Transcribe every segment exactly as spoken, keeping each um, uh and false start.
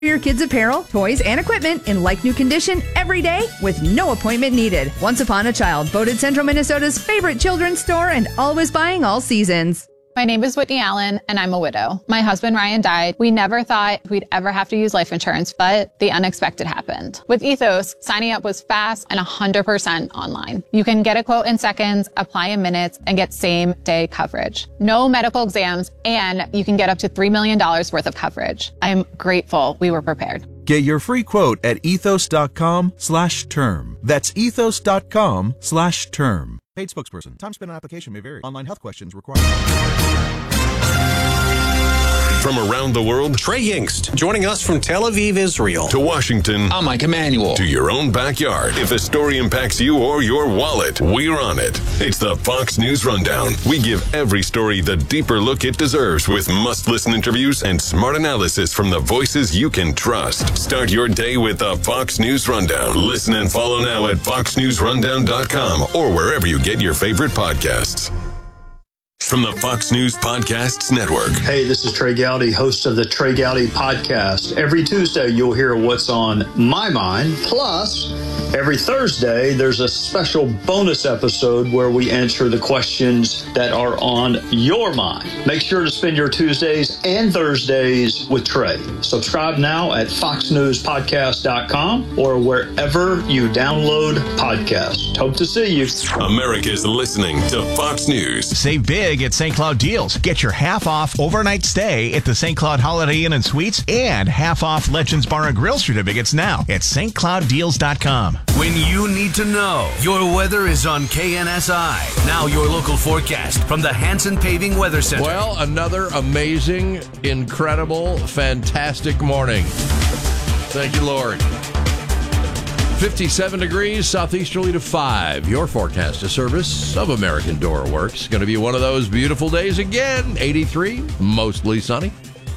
Your kids' apparel, toys, and equipment in like-new condition every day with no appointment needed. Once Upon a Child, voted Central Minnesota's favorite children's store and always buying all seasons. My name is Whitney Allen, and I'm a widow. My husband, Ryan, died. We never thought we'd ever have to use life insurance, but the unexpected happened. With Ethos, signing up was fast and one hundred percent online. You can get a quote in seconds, apply in minutes, and get same-day coverage. No medical exams, and you can get up to three million dollars worth of coverage. I'm grateful we were prepared. Get your free quote at ethos.com slash term. That's ethos.com slash term. Paid spokesperson. Time spent on application may vary. Online health questions required. From around the world, Trey Yingst, joining us from Tel Aviv, Israel. To Washington. I'm Mike Emanuel. To your own backyard. If a story impacts you or your wallet, we're on it. It's the Fox News Rundown. We give every story the deeper look it deserves with must-listen interviews and smart analysis from the voices you can trust. Start your day with the Fox News Rundown. Listen and follow now at fox news rundown dot com or wherever you get your favorite podcasts. From the Fox News Podcasts Network. Hey, this is Trey Gowdy, host of the Trey Gowdy Podcast. Every Tuesday, you'll hear what's on my mind. Plus, every Thursday, there's a special bonus episode where we answer the questions that are on your mind. Make sure to spend your Tuesdays and Thursdays with Trey. Subscribe now at fox news podcast dot com or wherever you download podcasts. Hope to see you. America's listening to Fox News. Save big at Saint Cloud Deals. Get your half-off overnight stay at the Saint Cloud Holiday Inn and Suites and half-off Legends Bar and Grill certificates now at st cloud deals dot com. When you need to know, your weather is on K N S I. Now your local forecast from the Hanson Paving Weather Center. Well, another amazing, incredible, fantastic morning. Thank you, Lord. fifty-seven degrees, southeasterly to five. Your forecast, a service of American Door Works. Going to be one of those beautiful days again. eighty-three, mostly sunny.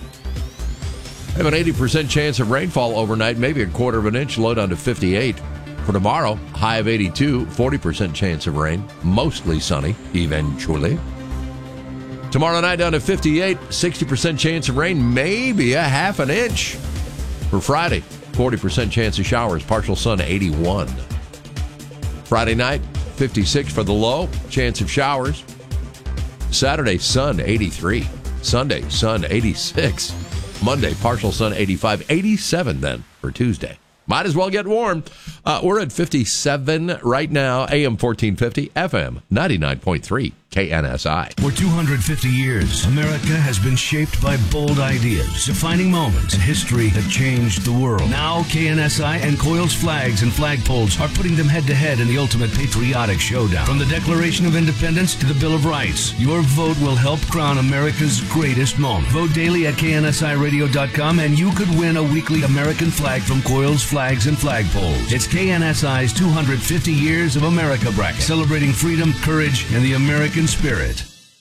Have an eighty percent chance of rainfall overnight, maybe a quarter of an inch, low down to fifty-eight. For tomorrow, high of eighty-two, forty percent chance of rain, mostly sunny, eventually. Tomorrow night down to fifty-eight, sixty percent chance of rain, maybe a half an inch. For Friday, forty percent chance of showers, partial sun, eighty-one. Friday night, fifty-six for the low, chance of showers. Saturday, sun, eighty-three. Sunday, sun, eighty-six. Monday, partial sun, eighty-five. eighty-seven then for Tuesday. Might as well get warm. Uh, we're at fifty-seven right now, A M fourteen fifty, F M ninety-nine point three, K N S I. For two hundred fifty years, America has been shaped by bold ideas, defining moments in history that changed the world. Now, K N S I and Coils Flags and Flagpoles are putting them head-to-head in the ultimate patriotic showdown. From the Declaration of Independence to the Bill of Rights, your vote will help crown America's greatest moment. Vote daily at K N S I radio dot com, and you could win a weekly American flag from Coils Flags and Flagpoles. It's K N S I's two hundred fifty Years of America bracket, celebrating freedom, courage, and the American spirit.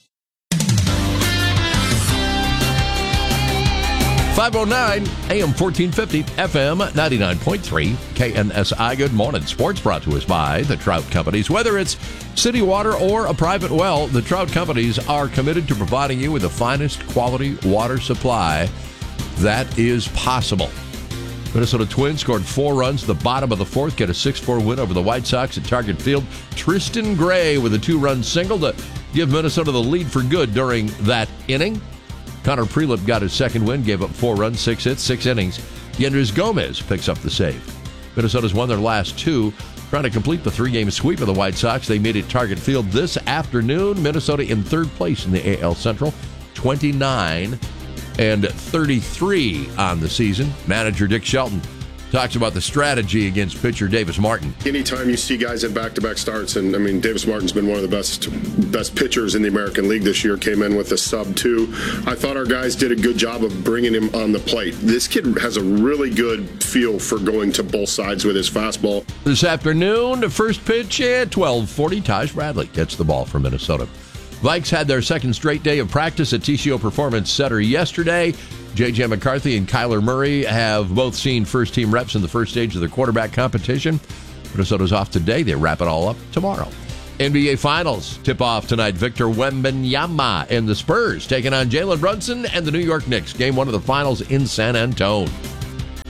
five oh nine, A M fourteen fifty, F M ninety-nine point three, K N S I. Good morning. Sports brought to us by the Trout Companies. Whether it's city water or a private well, the Trout Companies are committed to providing you with the finest quality water supply that is possible. Minnesota Twins scored four runs at the bottom of the fourth, get a six four win over the White Sox at Target Field. Tristan Gray with a two-run single to give Minnesota the lead for good during that inning. Connor Prelip got his second win, gave up four runs, six hits, six innings. Yendrys Gomez picks up the save. Minnesota's won their last two, trying to complete the three-game sweep of the White Sox. They meet at Target Field this afternoon. Minnesota in third place in the A L Central, twenty-nine and thirty-three on the season. Manager Dick Shelton talks about the strategy against pitcher Davis Martin. Anytime you see guys in back-to-back starts, and I mean, Davis Martin's been one of the best best pitchers in the American League this year, came in with a sub two. I thought our guys did a good job of bringing him on the plate. This kid has a really good feel for going to both sides with his fastball. This afternoon, the first pitch at twelve forty, Taj Bradley gets the ball for Minnesota. Vikes had their second straight day of practice at T C O Performance Center yesterday. J J McCarthy and Kyler Murray have both seen first-team reps in the first stage of the quarterback competition. Minnesota's off today. They wrap it all up tomorrow. N B A Finals tip-off tonight. Victor Wembanyama and the Spurs taking on Jalen Brunson and the New York Knicks. Game one of the finals in San Antonio.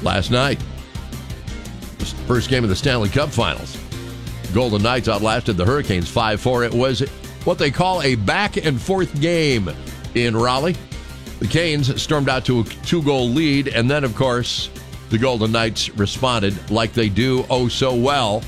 last night. First game of the Stanley Cup Finals. Golden Knights outlasted the Hurricanes five four. It was what they call a back-and-forth game in Raleigh. The Canes stormed out to a two-goal lead, and then, of course, the Golden Knights responded like they do oh so well.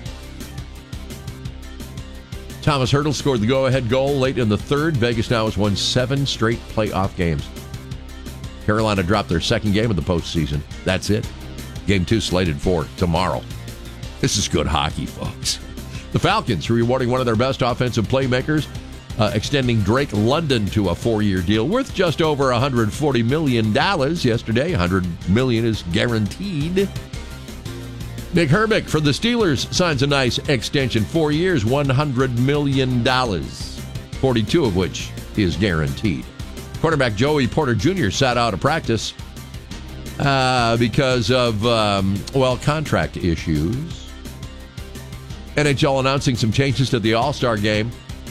Thomas Hertl scored the go-ahead goal late in the third. Vegas now has won seven straight playoff games. Carolina dropped their second game of the postseason. That's it. Game two slated for tomorrow. This is good hockey, folks. The Falcons rewarding one of their best offensive playmakers, uh, extending Drake London to a four-year deal worth just over one hundred forty million dollars yesterday. one hundred million dollars is guaranteed. Nick Herbig for the Steelers signs a nice extension, four years, one hundred million dollars, forty-two of which is guaranteed. Quarterback Joey Porter Junior sat out of practice uh, because of, um, well, contract issues. N H L announcing some changes to the All-Star game.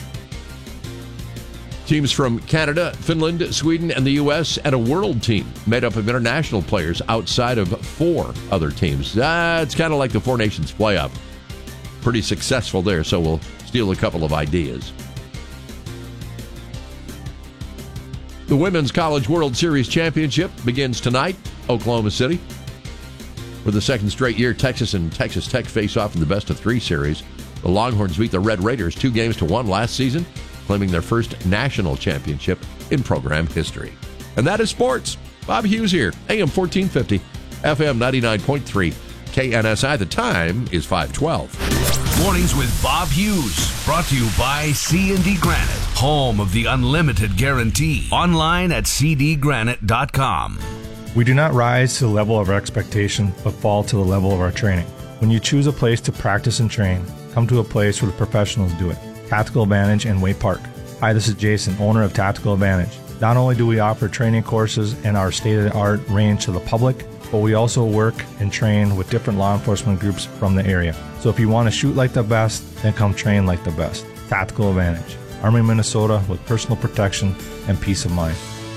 Teams from Canada, Finland, Sweden, and the U S, and a world team made up of international players outside of four other teams. Uh, it's kind of like the Four Nations playoff. Pretty successful there, so we'll steal a couple of ideas. The Women's College World Series Championship begins tonight, Oklahoma City. For the second straight year, Texas and Texas Tech face off in the best of three series. The Longhorns beat the Red Raiders two games to one last season, claiming their first national championship in program history. And that is sports. Bob Hughes here, A M fourteen fifty, F M ninety-nine point three, K N S I. The time is five twelve. Mornings with Bob Hughes, brought to you by C and D Granite, home of the unlimited guarantee. Online at c d granite dot com. We do not rise to the level of our expectation, but fall to the level of our training. When you choose a place to practice and train, come to a place where the professionals do it. Tactical Advantage in Way Park. Hi, this is Jason, owner of Tactical Advantage. Not only do we offer training courses and our state-of-the-art range to the public, but we also work and train with different law enforcement groups from the area. So if you want to shoot like the best, then come train like the best. Tactical Advantage. Army, Minnesota, with personal protection and peace of mind.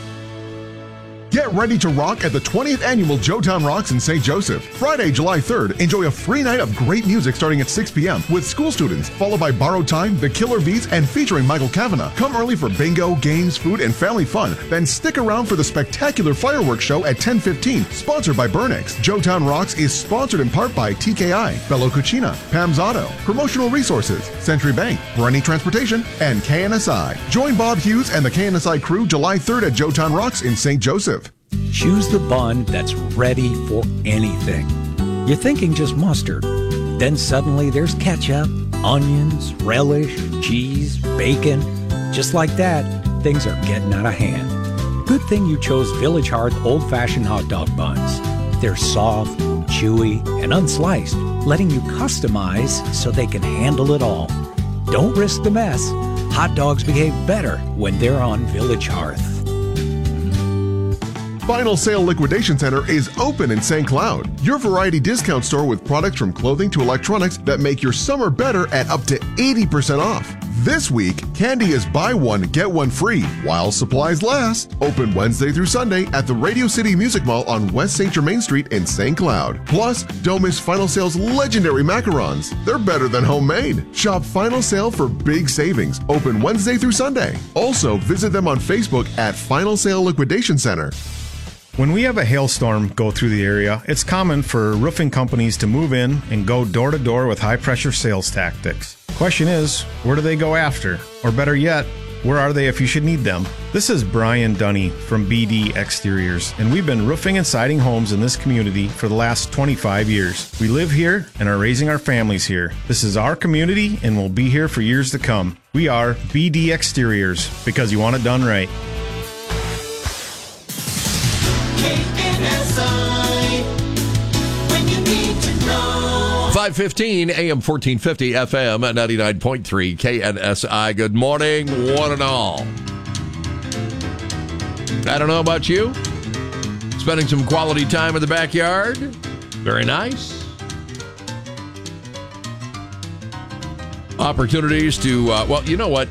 Get ready to rock at the twentieth Annual Joetown Rocks in Saint Joseph. Friday, July third, enjoy a free night of great music starting at six p.m. with school students, followed by Borrowed Time, The Killer Beats, and featuring Michael Kavanagh. Come early for bingo, games, food, and family fun. Then stick around for the spectacular fireworks show at ten fifteen, sponsored by Bernex. Joetown Rocks is sponsored in part by T K I, Bello Cucina, Pam's Auto, Promotional Resources, Century Bank, Brenny Transportation, and K N S I. Join Bob Hughes and the K N S I crew July third at Joetown Rocks in Saint Joseph. Choose the bun that's ready for anything. You're thinking just mustard. Then suddenly there's ketchup, onions, relish, cheese, bacon. Just like that, things are getting out of hand. Good thing you chose Village Hearth old-fashioned hot dog buns. They're soft, chewy, and unsliced, letting you customize so they can handle it all. Don't risk the mess. Hot dogs behave better when they're on Village Hearth. Final Sale Liquidation Center is open in Saint Cloud, your variety discount store with products from clothing to electronics that make your summer better at up to eighty percent off. This week, candy is buy one, get one free while supplies last. Open Wednesday through Sunday at the Radio City Music Mall on West Saint Germain Street in Saint Cloud. Plus, don't miss Final Sale's legendary macarons. They're better than homemade. Shop Final Sale for big savings. Open Wednesday through Sunday. Also, visit them on Facebook at Final Sale Liquidation Center. When we have a hailstorm go through the area, it's common for roofing companies to move in and go door to door with high pressure sales tactics. Question is, where do they go after? Or better yet, where are they if you should need them? This is Brian Dunny from B D Exteriors, and we've been roofing and siding homes in this community for the last twenty-five years. We live here and are raising our families here. This is our community and will be here for years to come. We are B D Exteriors, because you want it done right. five fifteen, A M fourteen fifty, F M ninety-nine point three, K N S I. Good morning, one and all. I don't know about you. Spending some quality time in the backyard. Very nice. Opportunities to, uh, well, you know what?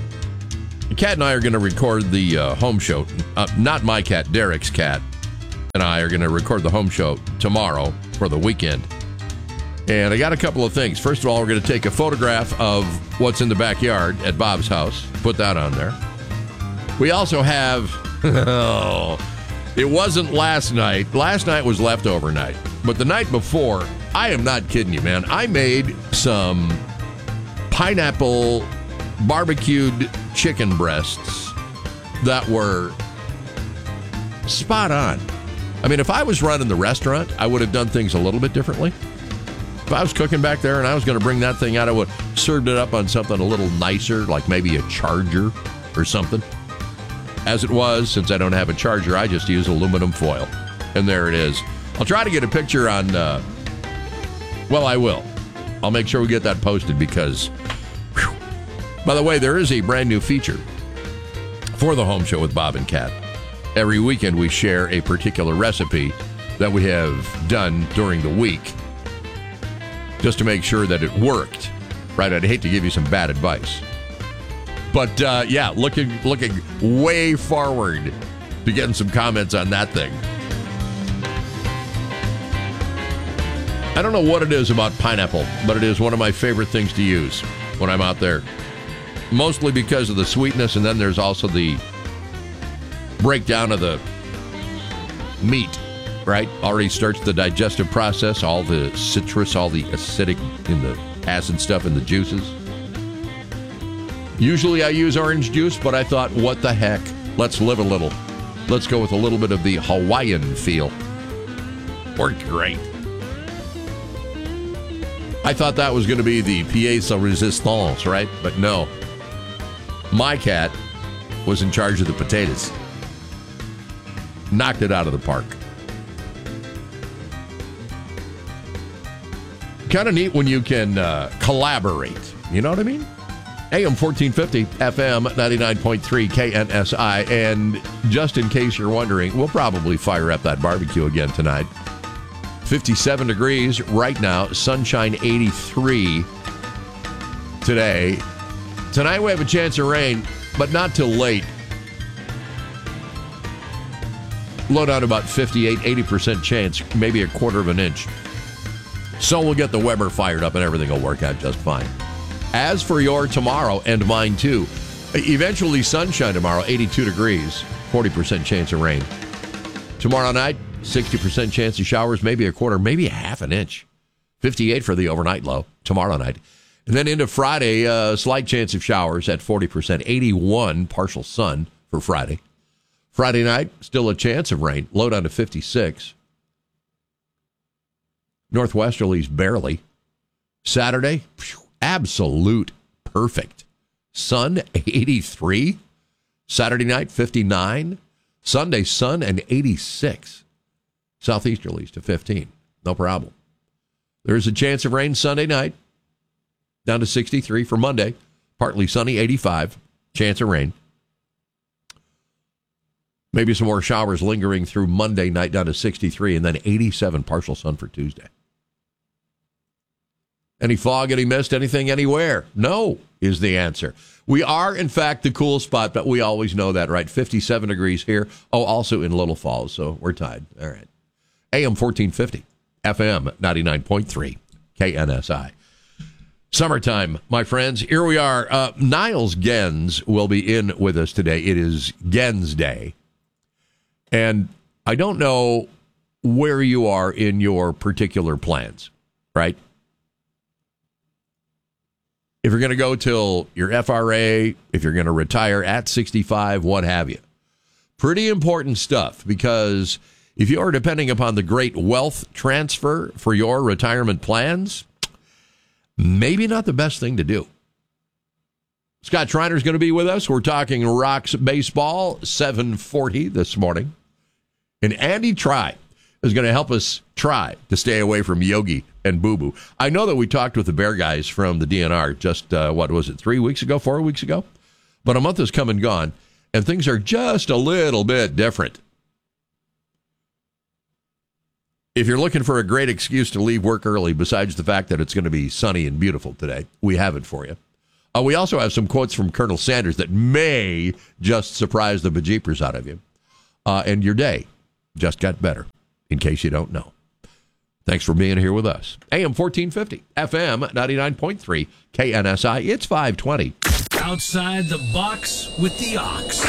Kat and I are going to record the uh, home show. Uh, not my cat, Derek's cat. and I are going to record the home show tomorrow for the weekend. And I got a couple of things. First of all, we're going to take a photograph of what's in the backyard at Bob's house. Put that on there. We also have, oh, it wasn't last night. Last night was leftover night. But the night before, I am not kidding you, man. I made some pineapple barbecued chicken breasts that were spot on. I mean, if I was running the restaurant, I would have done things a little bit differently. If I was cooking back there and I was going to bring that thing out, I would have served it up on something a little nicer, like maybe a Charger or something. As it was, since I don't have a Charger, I just use aluminum foil. And there it is. I'll try to get a picture on, uh, well, I will. I'll make sure we get that posted because, whew. By the way, there is a brand new feature for the home show with Bob and Kat. Every weekend we share a particular recipe that we have done during the week just to make sure that it worked. Right? I'd hate to give you some bad advice. But, uh, yeah, looking looking way forward to getting some comments on that thing. I don't know what it is about pineapple, but it is one of my favorite things to use when I'm out there. Mostly because of the sweetness, and then there's also the breakdown of the meat, right? Already starts the digestive process, all the citrus, all the acidic in the acid stuff in the juices. Usually I use orange juice, but I thought, what the heck? Let's live a little. Let's go with a little bit of the Hawaiian feel. Worked great. I thought that was going to be the pièce de résistance, right? But no. My cat was in charge of the potatoes. Knocked it out of the park. Kind of neat when you can uh, collaborate. You know what I mean? A M fourteen fifty, F M ninety-nine point three, K N S I. And just in case you're wondering, we'll probably fire up that barbecue again tonight. fifty-seven degrees right now. Sunshine eighty-three today. Tonight we have a chance of rain, but not till late. Low down about fifty-eight, eighty percent chance, maybe a quarter of an inch. So we'll get the Weber fired up and everything will work out just fine. As for your tomorrow, and mine too, eventually sunshine tomorrow, eighty-two degrees, forty percent chance of rain. Tomorrow night, sixty percent chance of showers, maybe a quarter, maybe a half an inch. fifty-eight for the overnight low tomorrow night. And then into Friday, a uh, slight chance of showers at forty percent, eighty-one partial sun for Friday. Friday night, still a chance of rain, low down to fifty-six. Northwesterlies barely. Saturday, phew, absolute perfect. Sun, eighty-three. Saturday night, fifty-nine. Sunday, sun and eighty-six. Southeasterlies to fifteen. No problem. There's a chance of rain Sunday night. Down to sixty-three for Monday. Partly sunny, eighty-five. Chance of rain. Maybe some more showers lingering through Monday night down to sixty-three. And then eighty-seven partial sun for Tuesday. Any fog, any mist, anything, anywhere? No, is the answer. We are, in fact, the cool spot, but we always know that, right? fifty-seven degrees here. Oh, also in Little Falls, so we're tied. All right. A M fourteen fifty, F M ninety-nine point three, K N S I. Summertime, my friends. Here we are. Uh, Niles Gens will be in with us today. It is Gens Day. And I don't know where you are in your particular plans, right? If you're going to go till your F R A, if you're going to retire at sixty-five, what have you. Pretty important stuff, because if you are depending upon the great wealth transfer for your retirement plans, maybe not the best thing to do. Scott Schreiner's going to be with us. We're talking Rocks baseball, seven forty this morning. And Andy Try is going to help us try to stay away from Yogi and Boo Boo. I know that we talked with the Bear guys from the D N R just, uh, what was it, three weeks ago, four weeks ago? But a month has come and gone, and things are just a little bit different. If you're looking for a great excuse to leave work early, besides the fact that it's going to be sunny and beautiful today, we have it for you. Uh, we also have some quotes from Colonel Sanders that may just surprise the bejeepers out of you uh, and your day. just got better, in case you don't know. Thanks for being here with us. A M fourteen fifty, F M ninety-nine point three, K N S I. It's five twenty. Outside the box with the ox.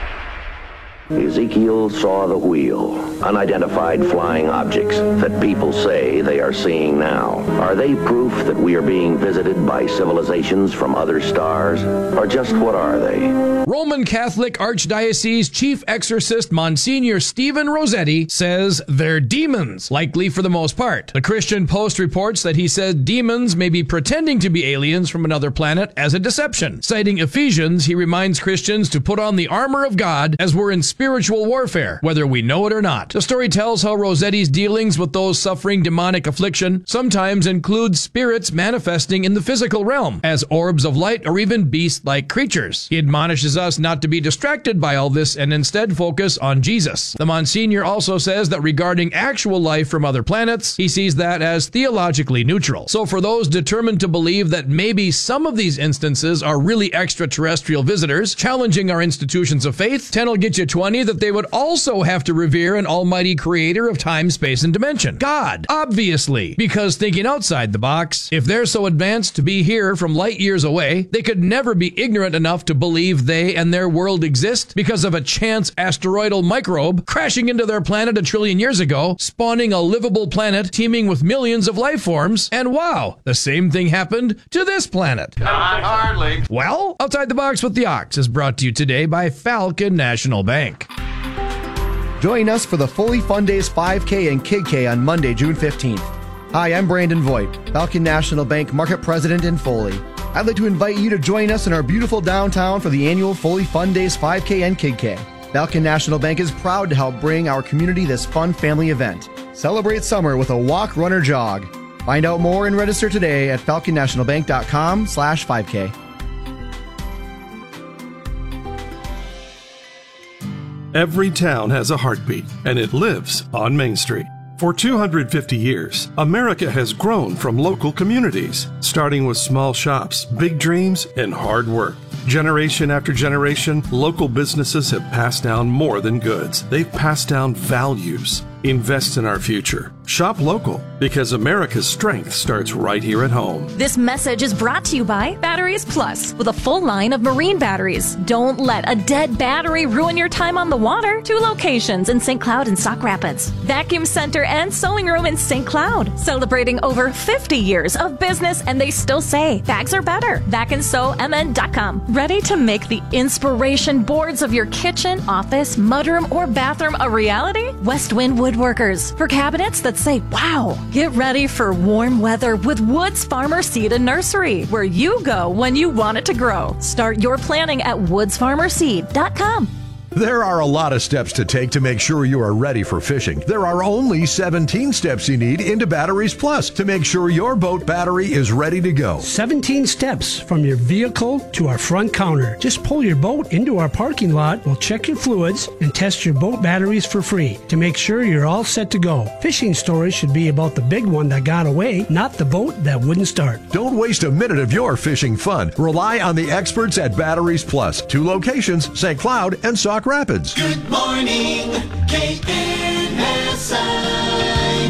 Ezekiel saw the wheel, unidentified flying objects that people say they are seeing now. Are they proof that we are being visited by civilizations from other stars? Or just what are they? Roman Catholic Archdiocese Chief Exorcist Monsignor Stephen Rossetti says they're demons, likely for the most part. The Christian Post reports that he said demons may be pretending to be aliens from another planet as a deception. Citing Ephesians, he reminds Christians to put on the armor of God as we're in spiritual warfare, whether we know it or not. The story tells how Rossetti's dealings with those suffering demonic affliction sometimes include spirits manifesting in the physical realm as orbs of light or even beast-like creatures. He admonishes us not to be distracted by all this and instead focus on Jesus. The Monsignor also says that regarding actual life from other planets, he sees that as theologically neutral. So for those determined to believe that maybe some of these instances are really extraterrestrial visitors challenging our institutions of faith, ten will get you twenty that they would also have to revere an almighty creator of time, space, and dimension. God, obviously, because thinking outside the box, if they're so advanced to be here from light years away, they could never be ignorant enough to believe they and their world exist because of a chance asteroidal microbe crashing into their planet a trillion years ago, spawning a livable planet teeming with millions of life forms, and wow, the same thing happened to this planet. Not hardly. Well, Outside the Box with the Ox is brought to you today by Falcon National Bank. Join us for the Foley Fun Days five K and Kid K on Monday, June fifteenth. Hi, I'm Brandon Voigt, Falcon National Bank Market President in Foley. I'd like to invite you to join us in our beautiful downtown for the annual Foley Fun Days five K and Kid K. Falcon National Bank is proud to help bring our community this fun family event. Celebrate summer with a walk, run, or jog. Find out more and register today at falconnationalbank.com slash 5K. Every town has a heartbeat, and it lives on Main Street. For two hundred fifty years, America has grown from local communities, starting with small shops, big dreams, and hard work. Generation after generation, local businesses have passed down more than goods. They've passed down values. Invest in our future. Shop local, because America's strength starts right here at home. This message is brought to you by Batteries Plus, with a full line of marine batteries. Don't let a dead battery ruin your time on the water. Two locations in Saint Cloud and Sauk Rapids. Vacuum Center and Sewing Room in Saint Cloud. Celebrating over fifty years of business, and they still say bags are better. vac and sew m n dot com. Ready to make the inspiration boards of your kitchen, office, mudroom, or bathroom a reality? Westwind Woodworkers. For cabinets that say, wow. Get ready for warm weather with Woods Farmer Seed and Nursery, where you go when you want it to grow. Start your planning at woods farmer seed dot com. There are a lot of steps to take to make sure you are ready for fishing. There are only seventeen steps you need into Batteries Plus to make sure your boat battery is ready to go. seventeen steps from your vehicle to our front counter. Just pull your boat into our parking lot, we'll check your fluids, and test your boat batteries for free to make sure you're all set to go. Fishing stories should be about the big one that got away, not the boat that wouldn't start. Don't waste a minute of your fishing fun. Rely on the experts at Batteries Plus. Two locations, Saint Cloud and Sauk Rapids. Good morning, K N S I.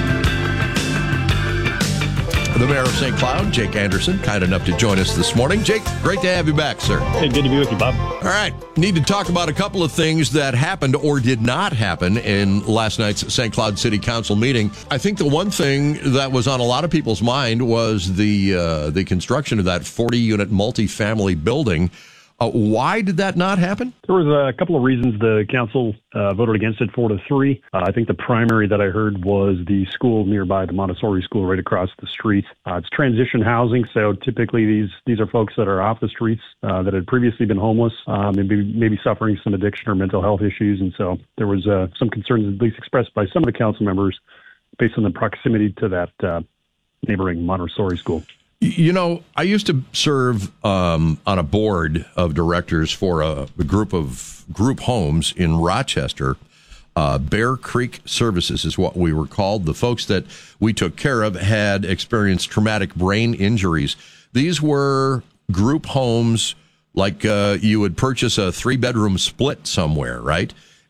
The mayor of Saint Cloud, Jake Anderson, kind enough to join us this morning. Jake, great to have you back, sir. Hey, good to be with you, Bob. All right. Need to talk about a couple of things that happened or did not happen in last night's Saint Cloud City Council meeting. I think the one thing that was on a lot of people's mind was the uh, the construction of that forty-unit multifamily building. Uh, why did that not happen? There was a couple of reasons the council uh, voted against it, four to three. Uh, I think the primary that I heard was the school nearby, the Montessori school right across the street. Uh, it's transition housing, so typically these these are folks that are off the streets uh, that had previously been homeless, uh, maybe maybe suffering some addiction or mental health issues, and so there was uh, some concerns, at least expressed by some of the council members, based on the proximity to that uh, neighboring Montessori school. You know, I used to serve um, on a board of directors for a, a group of group homes in Rochester. Uh, Bear Creek Services is what we were called. The folks that we took care of had experienced traumatic brain injuries. These were group homes like uh, you would purchase a three-bedroom split somewhere, right?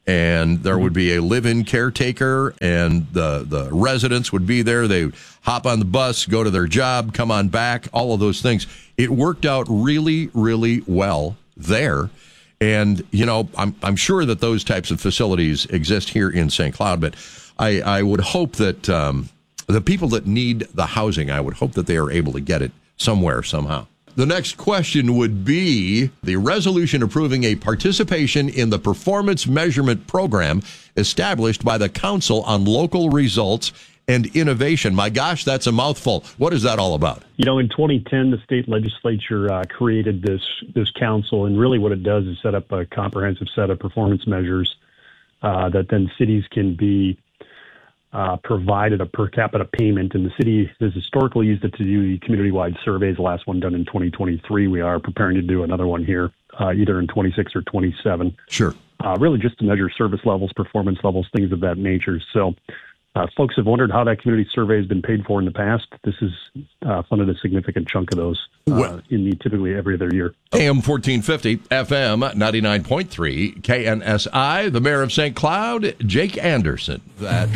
and there would be a live-in caretaker, and the, the residents would be there. They would hop on the bus, go to their job, come on back, all of those things. It worked out really, really well there. And, you know, I'm I'm sure that those types of facilities exist here in Saint Cloud, but I, I would hope that um, the people that need the housing, I would hope that they are able to get it somewhere, somehow. The next question would be the resolution approving a participation in the performance measurement program established by the Council on Local Results and Innovation. My gosh, that's a mouthful. What is that all about? You know, in twenty ten, the state legislature uh, created this this council, and really what it does is set up a comprehensive set of performance measures uh, that then cities can be uh, provided a per capita payment. And the city has historically used it to do the community-wide surveys, the last one done in twenty twenty-three. We are preparing to do another one here, uh, either in twenty-six or twenty-seven. Sure. Uh, really just to measure service levels, performance levels, things of that nature. So Uh, folks have wondered how that community survey has been paid for in the past. This has uh, funded a significant chunk of those uh, in the typically every other year. A M fourteen fifty, F M ninety-nine point three, K N S I, the mayor of Saint Cloud, Jake Anderson. That.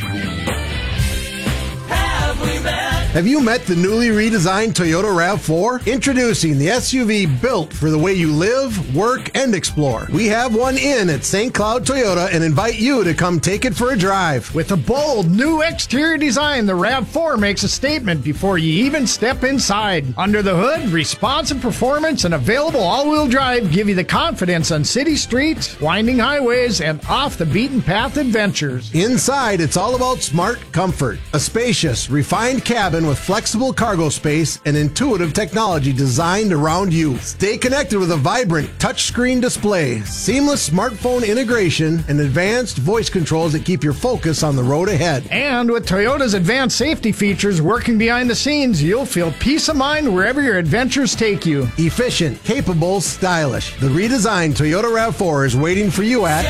Have you met the newly redesigned Toyota RAV four? Introducing the S U V built for the way you live, work, and explore. We have one in at Saint Cloud Toyota and invite you to come take it for a drive. With a bold new exterior design, the RAV four makes a statement before you even step inside. Under the hood, responsive performance and available all-wheel drive give you the confidence on city streets, winding highways, and off-the-beaten-path adventures. Inside, it's all about smart comfort. A spacious, refined cabin with flexible cargo space and intuitive technology designed around you. Stay connected with a vibrant touchscreen display, seamless smartphone integration, and advanced voice controls that keep your focus on the road ahead. And with Toyota's advanced safety features working behind the scenes, you'll feel peace of mind wherever your adventures take you. Efficient, capable, stylish. The redesigned Toyota RAV four is waiting for you at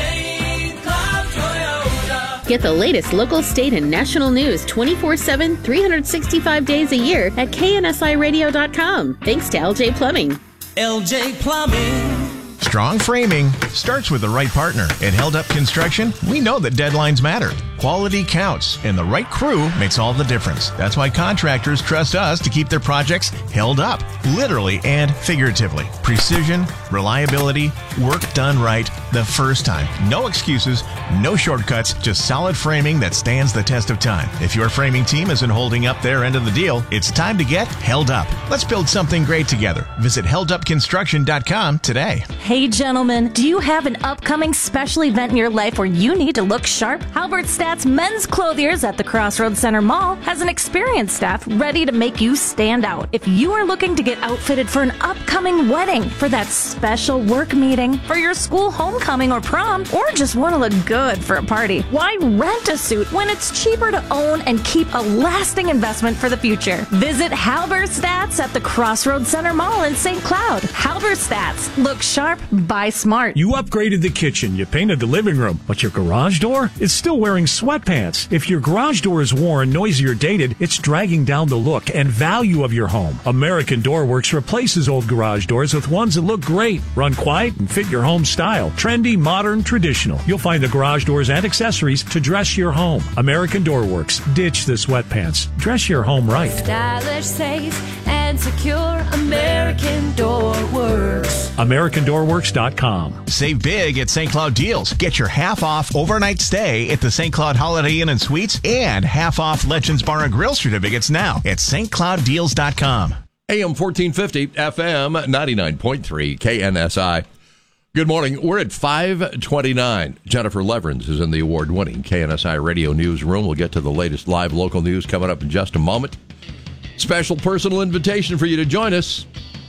Get the latest local, state, and national news twenty-four seven, three hundred sixty-five days a year at K N S I radio dot com. Thanks to L J Plumbing. L J Plumbing. Strong framing starts with the right partner. At Held Up Construction, we know that deadlines matter. Quality counts, and the right crew makes all the difference. That's why contractors trust us to keep their projects held up, literally and figuratively. Precision, reliability, work done right the first time. No excuses, no shortcuts, just solid framing that stands the test of time. If your framing team isn't holding up their end of the deal, it's time to get held up. Let's build something great together. Visit held up construction dot com today. Hey, gentlemen, do you have an upcoming special event in your life where you need to look sharp? Halbert Stats Men's Clothiers at the Crossroads Center Mall has an experienced staff ready to make you stand out. If you are looking to get outfitted for an upcoming wedding, for that special work meeting, for your school homecoming or prom, or just want to look good for a party, why rent a suit when it's cheaper to own and keep a lasting investment for the future? Visit Halbert Stats at the Crossroads Center Mall in Saint Cloud. Halbert Stats. Look sharp, buy smart. You upgraded the kitchen, you painted the living room, but your garage door is still wearing sweatpants. If your garage door is worn, noisy, or dated, it's dragging down the look and value of your home. American Door Works replaces old garage doors with ones that look great, run quiet, and fit your home style. Trendy, modern, traditional. You'll find the garage doors and accessories to dress your home. American Door Works. Ditch the sweatpants. Dress your home right. Stylish, safe, and secure. American Door Works. American Door Works dot com. Save big at Saint Cloud Deals. Get your half off overnight stay at the Saint Cloud Holiday Inn and Suites and half off Legends Bar and Grill certificates now at St Cloud Deals dot com. A M fourteen fifty, F M ninety-nine point three, K N S I. Good morning. We're at five twenty-nine. Jennifer Leverins is in the award-winning K N S I Radio Newsroom. We'll get to the latest live local news coming up in just a moment. Special personal invitation for you to join us.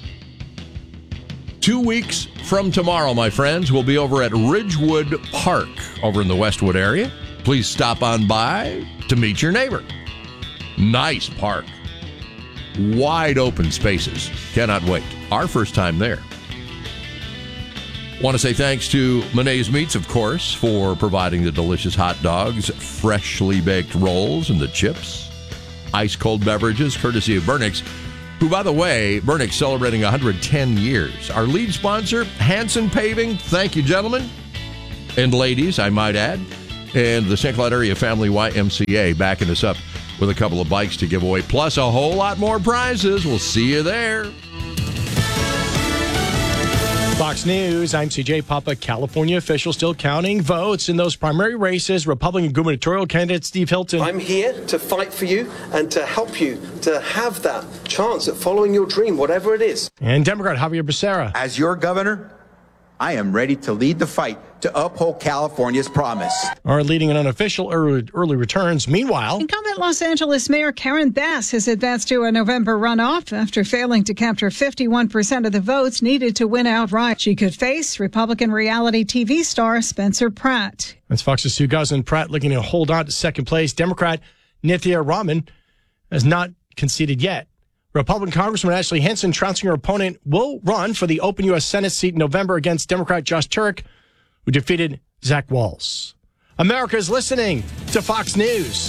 Two weeks from tomorrow, my friends, we'll be over at Ridgewood Park over in the Westwood area. Please stop on by to meet your neighbor. Nice park. Wide open spaces. Cannot wait. Our first time there. Want to say thanks to Monet's Meats, of course, for providing the delicious hot dogs, freshly baked rolls, and the chips. Ice-cold beverages, courtesy of Burnix, who, by the way, Burnix celebrating one hundred ten years. Our lead sponsor, Hanson Paving. Thank you, gentlemen. and ladies, I might add. And the Saint Cloud Area Family Y M C A backing us up with a couple of bikes to give away, plus a whole lot more prizes. We'll see you there. Fox News, I'm C J Papa. California officials still counting votes in those primary races. Republican gubernatorial candidate Steve Hilton. I'm here to fight for you and to help you to have that chance at following your dream, whatever it is. And Democrat Javier Becerra. As your governor, I am ready to lead the fight to uphold California's promise. Are leading an unofficial early, early returns. Meanwhile, incumbent Los Angeles Mayor Karen Bass has advanced to a November runoff after failing to capture fifty-one percent of the votes needed to win outright. She could face Republican reality T V star Spencer Pratt. That's Fox's Sue Guzman. Pratt looking to hold on to second place. Democrat Nithya Raman has not conceded yet. Republican Congressman Ashley Hinson, trouncing her opponent, will run for the open U S Senate seat in November against Democrat Josh Turek, who defeated Zach Walz. America is listening to Fox News.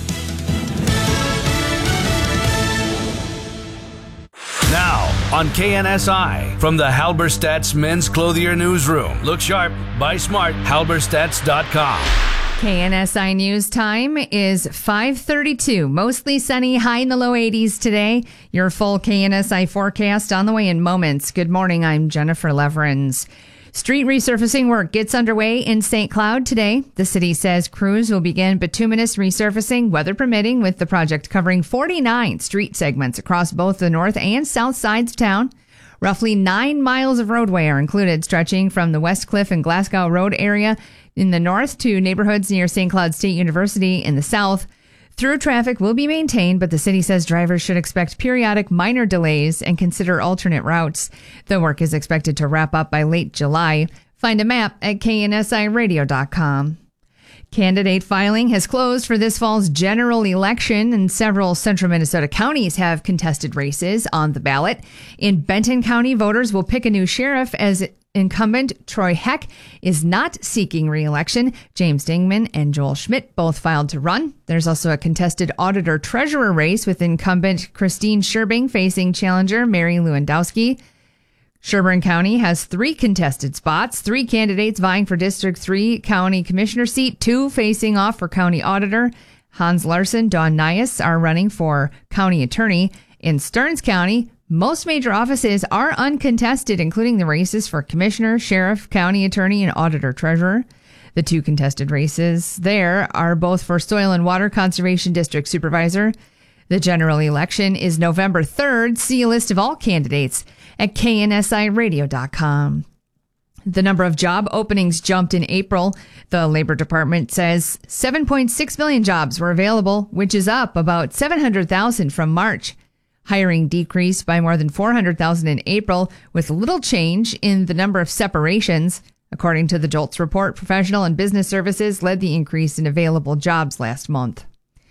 Now on K N S I, from the Halberstadt's Men's Clothier Newsroom. Look sharp, buy smart, halberstadts dot com. K N S I News time is five thirty-two. Mostly sunny, high in the low eighties today. Your full K N S I forecast on the way in moments. Good morning, I'm Jennifer Leverins. Street resurfacing work gets underway in Saint Cloud today. The city says crews will begin bituminous resurfacing, weather permitting, with the project covering forty-nine street segments across both the north and south sides of town. Roughly nine miles of roadway are included, stretching from the West Cliff and Glasgow Road area in the north to neighborhoods near Saint Cloud State University in the south. Through traffic will be maintained, but the city says drivers should expect periodic minor delays and consider alternate routes. The work is expected to wrap up by late July. Find a map at K N S I radio dot com. Candidate filing has closed for this fall's general election, and several central Minnesota counties have contested races on the ballot. In Benton County, voters will pick a new sheriff as incumbent Troy Heck is not seeking re-election. James Dingman and Joel Schmidt both filed to run. There's also a contested auditor-treasurer race with incumbent Christine Scherbing facing challenger Mary Lewandowski. Sherburne County has three contested spots, three candidates vying for District three County Commissioner seat, two facing off for County Auditor. Hans Larson, Dawn Nias are running for County Attorney. In Stearns County, most major offices are uncontested, including the races for Commissioner, Sheriff, County Attorney, and Auditor Treasurer. The two contested races there are both for Soil and Water Conservation District Supervisor. The general election is November third. See a list of all candidates at K N S I radio dot com. The number of job openings jumped in April. The Labor Department says seven point six million jobs were available, which is up about seven hundred thousand from March. Hiring decreased by more than four hundred thousand in April, with little change in the number of separations. According to the JOLTS report, professional and business services led the increase in available jobs last month.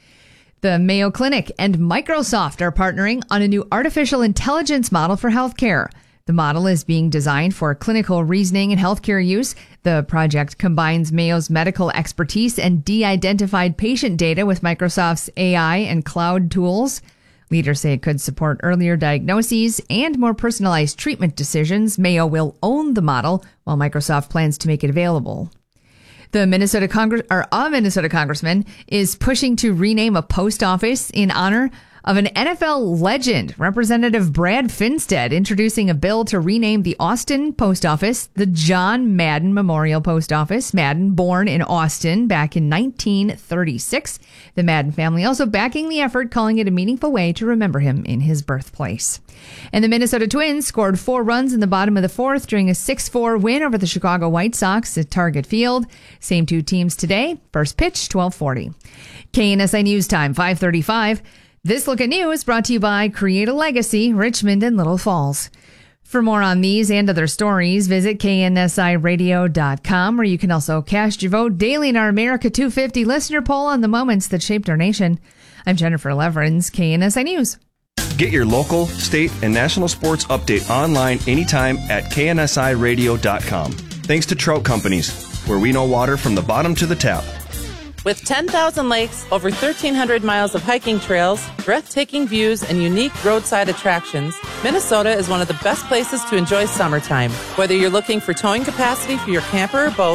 The Mayo Clinic and Microsoft are partnering on a new artificial intelligence model for healthcare. The model is being designed for clinical reasoning and healthcare use. The project combines Mayo's medical expertise and de-identified patient data with Microsoft's A I and cloud tools. Leaders say it could support earlier diagnoses and more personalized treatment decisions. Mayo will own the model, while Microsoft plans to make it available. The Minnesota Congress, or a Minnesota congressman, is pushing to rename a post office in honor of an N F L legend. Representative Brad Finstead introducing a bill to rename the Austin Post Office the John Madden Memorial Post Office. Madden, born in Austin back in nineteen thirty-six. The Madden family also backing the effort, calling it a meaningful way to remember him in his birthplace. And the Minnesota Twins scored four runs in the bottom of the fourth during a six four win over the Chicago White Sox at Target Field. Same two teams today. First pitch, twelve forty. K N S I News Time, five thirty-five. This Look at News brought to you by Create a Legacy, Richmond and Little Falls. For more on these and other stories, visit K N S I radio dot com, where you can also cast your vote daily in our America two fifty listener poll on the moments that shaped our nation. I'm Jennifer Leverins, K N S I News. Get your local, state, and national sports update online anytime at K N S I radio dot com. Thanks to Trout Companies, where we know water from the bottom to the tap. With ten thousand lakes, over thirteen hundred miles of hiking trails, breathtaking views, and unique roadside attractions, Minnesota is one of the best places to enjoy summertime. Whether you're looking for towing capacity for your camper or boat,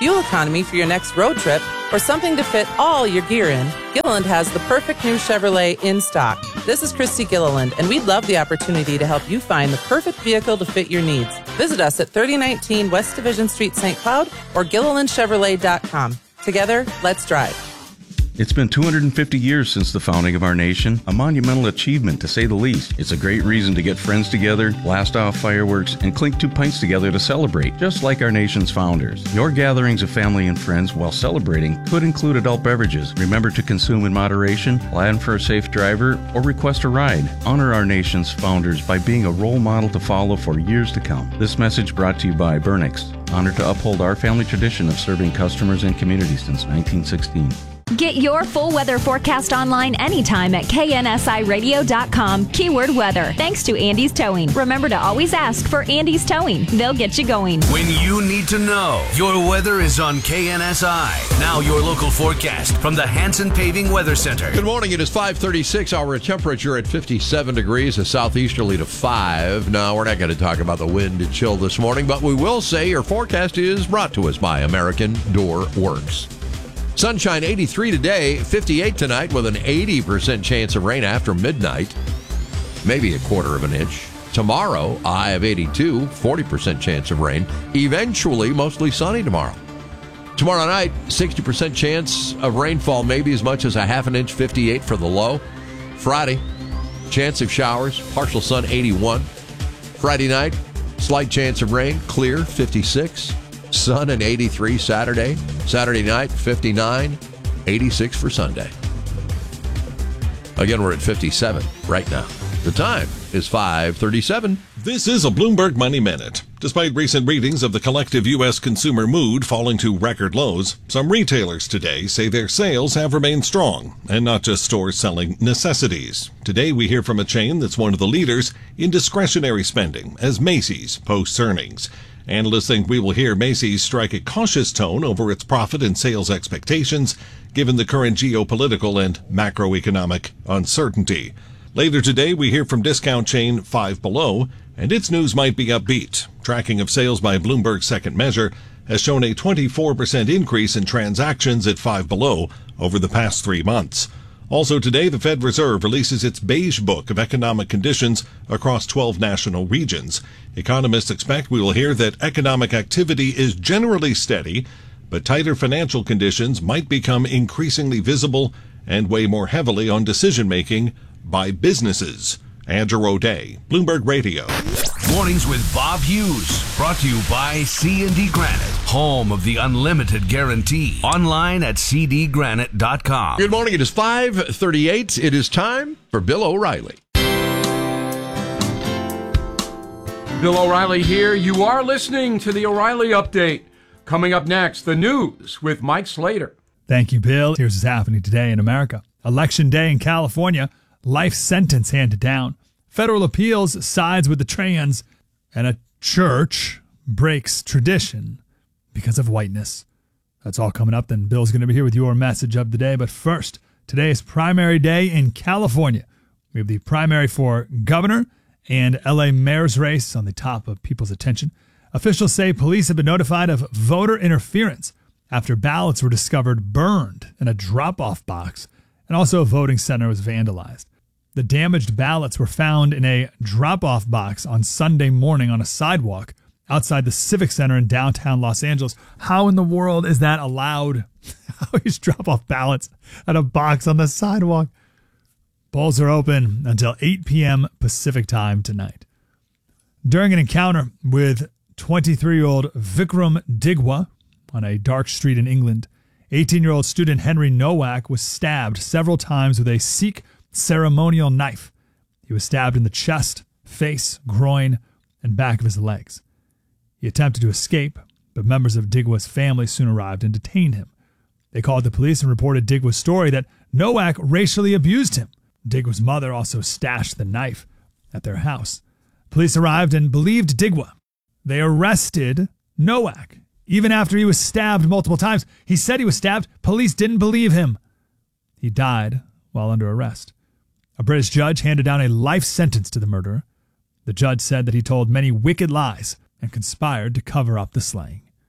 fuel economy for your next road trip, or something to fit all your gear in, Gilliland has the perfect new Chevrolet in stock. This is Christy Gilliland, and we'd love the opportunity to help you find the perfect vehicle to fit your needs. Visit us at thirty nineteen West Division Street, Saint Cloud, or Gilliland Chevrolet dot com. Together, let's drive. It's been two hundred fifty years since the founding of our nation, a monumental achievement to say the least. It's a great reason to get friends together, blast off fireworks, and clink two pints together to celebrate, just like our nation's founders. Your gatherings of family and friends while celebrating could include adult beverages. Remember to consume in moderation, plan for a safe driver, or request a ride. Honor our nation's founders by being a role model to follow for years to come. This message brought to you by Burnix, honored to uphold our family tradition of serving customers and communities since nineteen sixteen. Get your full weather forecast online anytime at K N S I radio dot com. Keyword weather. Thanks to Andy's Towing. Remember to always ask for Andy's Towing. They'll get you going. When you need to know, your weather is on K N S I. Now your local forecast from the Hanson Paving Weather Center. Good morning. It is five thirty-six. Our temperature at fifty-seven degrees, a southeasterly to five. Now, we're not going to talk about the wind and chill this morning, but we will say your forecast is brought to us by American Door Works. Sunshine eighty-three today, fifty-eight tonight with an eighty percent chance of rain after midnight, maybe a quarter of an inch. Tomorrow, a high of eighty-two, forty percent chance of rain. Eventually, mostly sunny tomorrow. Tomorrow night, sixty percent chance of rainfall, maybe as much as a half an inch, fifty-eight for the low. Friday, chance of showers, partial sun, eighty-one. Friday night, slight chance of rain, clear, fifty-six. Sun and eighty-three Saturday. Saturday night, fifty-nine. eighty-six for Sunday. Again, we're at fifty-seven right now. The time is five thirty-seven. This is a Bloomberg Money Minute. Despite recent readings of the collective U S consumer mood falling to record lows, some retailers today say their sales have remained strong, and not just stores selling necessities. Today we hear from a chain that's one of the leaders in discretionary spending as Macy's posts earnings. Analysts think we will hear Macy's strike a cautious tone over its profit and sales expectations, given the current geopolitical and macroeconomic uncertainty. Later today, we hear from discount chain Five Below, and its news might be upbeat. Tracking of sales by Bloomberg's second measure has shown a twenty-four percent increase in transactions at Five Below over the past three months. Also today, the Fed Reserve releases its Beige Book of economic conditions across twelve national regions. Economists expect we will hear that economic activity is generally steady, but tighter financial conditions might become increasingly visible and weigh more heavily on decision-making by businesses. Andrew O'Day, Bloomberg Radio. Mornings with Bob Hughes, brought to you by C and D Granite, home of the unlimited guarantee. Online at C D granite dot com. Good morning. It is five thirty-eight. It is time for Bill O'Reilly. Bill O'Reilly here. You are listening to the O'Reilly Update. Coming up next, the news with Mike Slater. Thank you, Bill. Here's what's happening today in America. Election day in California. Life sentence handed down. Federal appeals sides with the trans, and a church breaks tradition because of whiteness. That's all coming up. Then Bill's going to be here with your message of the day. But first, today is primary day in California. We have the primary for governor and L A mayor's race on the top of people's attention. Officials say police have been notified of voter interference after ballots were discovered burned in a drop-off box, and also a voting center was vandalized. The damaged ballots were found in a drop-off box on Sunday morning on a sidewalk outside the Civic Center in downtown Los Angeles. How in the world is that allowed? How is drop-off ballots at a box on the sidewalk? Polls are open until eight p.m. Pacific time tonight. During an encounter with twenty-three-year-old Vikram Digwa on a dark street in England, eighteen-year-old student Henry Nowak was stabbed several times with a Sikh ceremonial knife. He was stabbed in the chest, face, groin, and back of his legs. He attempted to escape, but members of Digwa's family soon arrived and detained him. They called the police and reported Digwa's story that Nowak racially abused him. Digwa's mother also stashed the knife at their house. Police arrived and believed Digwa. They arrested Nowak. Even after he was stabbed multiple times, he said he was stabbed. Police didn't believe him. He died while under arrest. A British judge handed down a life sentence to the murderer. The judge said that he told many wicked lies and conspired to cover up the slaying.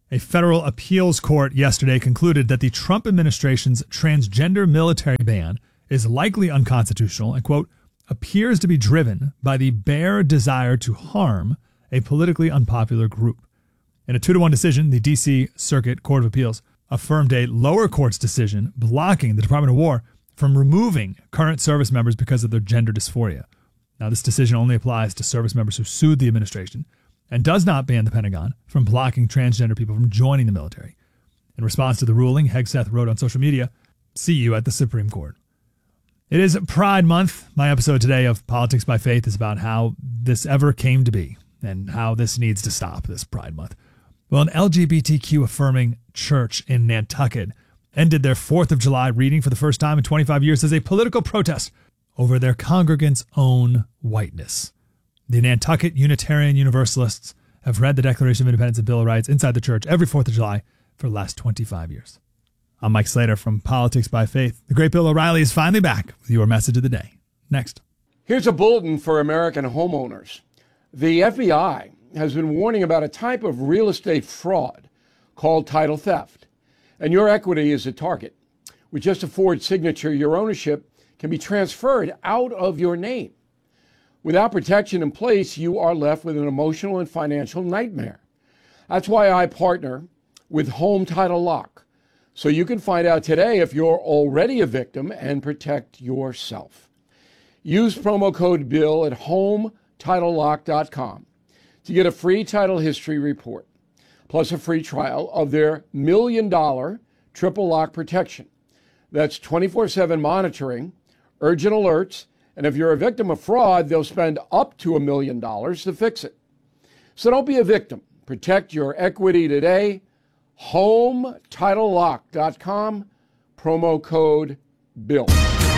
A federal appeals court yesterday concluded that the Trump administration's transgender military ban is likely unconstitutional and, quote, appears to be driven by the bare desire to harm a politically unpopular group. In a two to one decision, the D C Circuit Court of Appeals affirmed a lower court's decision blocking the Department of War from removing current service members because of their gender dysphoria. Now, this decision only applies to service members who sued the administration and does not ban the Pentagon from blocking transgender people from joining the military. In response to the ruling, Hegseth wrote on social media, "See you at the Supreme Court." It is Pride Month. My episode today of Politics by Faith is about how this ever came to be and how this needs to stop, this Pride Month. Well, an L G B T Q-affirming church in Nantucket ended their fourth of July reading for the first time in twenty-five years as a political protest over their congregants' own whiteness. The Nantucket Unitarian Universalists have read the Declaration of Independence and Bill of Rights inside the church every fourth of July for the last twenty-five years. I'm Mike Slater from Politics by Faith. The great Bill O'Reilly is finally back with your message of the day. Next. Here's a bulletin for American homeowners. The F B I has been warning about a type of real estate fraud called title theft. And your equity is a target. With just a Ford signature, your ownership can be transferred out of your name. Without protection in place, you are left with an emotional and financial nightmare. That's why I partner with Home Title Lock, so you can find out today if you're already a victim and protect yourself. Use promo code BILL at home title lock dot com to get a free title history report, plus a free trial of their million dollar triple lock protection. That's twenty-four seven monitoring, urgent alerts, and if you're a victim of fraud, they'll spend up to a million dollars to fix it. So don't be a victim. Protect your equity today. home title lock dot com, promo code BILL.